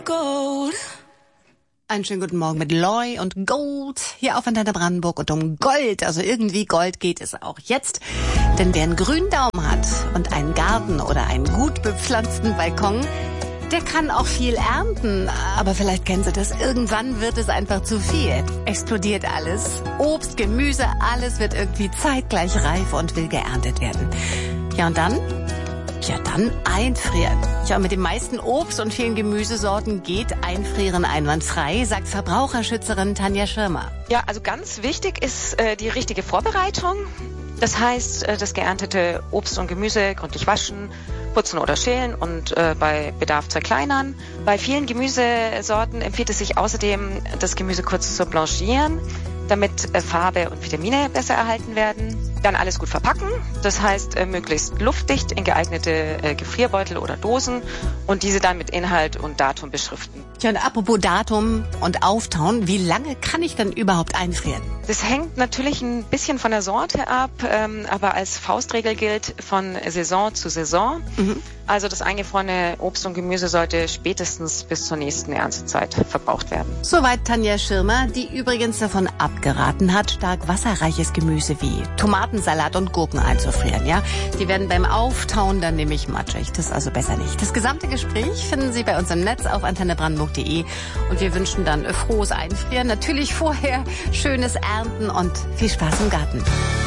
Gold. Einen schönen guten Morgen mit Loy und Gold hier auf Antenne Brandenburg. Und um Gold, also irgendwie Gold, geht es auch jetzt. Denn wer einen grünen Daumen hat und einen Garten oder einen gut bepflanzten Balkon, der kann auch viel ernten. Aber vielleicht kennen Sie das, irgendwann wird es einfach zu viel. Explodiert alles. Obst, Gemüse, alles wird irgendwie zeitgleich reif und will geerntet werden. Ja, und dann? Ja, dann einfrieren. Ja, mit den meisten Obst- und vielen Gemüsesorten geht Einfrieren einwandfrei, sagt Verbraucherschützerin Tanja Schirmer. Ja, also ganz wichtig ist die richtige Vorbereitung. Das heißt, das geerntete Obst und Gemüse gründlich waschen, putzen oder schälen und bei Bedarf zerkleinern. Bei vielen Gemüsesorten empfiehlt es sich außerdem, das Gemüse kurz zu blanchieren, damit Farbe und Vitamine besser erhalten werden. Dann alles gut verpacken, das heißt möglichst luftdicht in geeignete Gefrierbeutel oder Dosen und diese dann mit Inhalt und Datum beschriften. Ja, und apropos Datum und Auftauen, wie lange kann ich denn überhaupt einfrieren? Das hängt natürlich ein bisschen von der Sorte ab, aber als Faustregel gilt von Saison zu Saison. Also das eingefrorene Obst und Gemüse sollte spätestens bis zur nächsten Erntezeit verbraucht werden. Soweit Tanja Schirmer, die übrigens davon abgeraten hat, stark wasserreiches Gemüse wie Tomatensalat und Gurken einzufrieren. Ja, die werden beim Auftauen dann nämlich matschig. Das ist also besser nicht. Das gesamte Gespräch finden Sie bei uns im Netz auf antennebrandenburg.de und wir wünschen dann frohes Einfrieren. Natürlich vorher schönes Ernten und viel Spaß im Garten.